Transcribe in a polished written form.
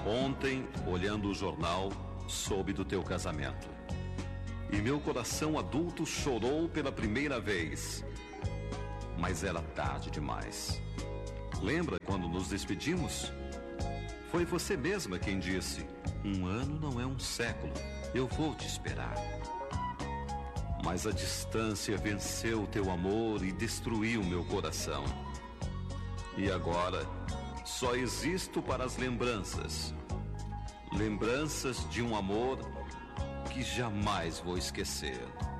Ontem, olhando o jornal, soube do teu casamento. E meu coração adulto chorou pela primeira vez. Mas era tarde demais. Lembra quando nos despedimos? Foi você mesma quem disse: 1 ano não é um século, eu vou te esperar. Mas a distância venceu o teu amor e destruiu meu coração. E agora, só existo para as lembranças. Lembranças de um amor que jamais vou esquecer.